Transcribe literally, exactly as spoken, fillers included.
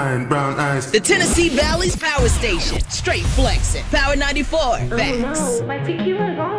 wine, brown eyes. The Tennessee Valley's Power Station. Straight flexing. Power ninety-four. Facts. Oh no, my tequila gone.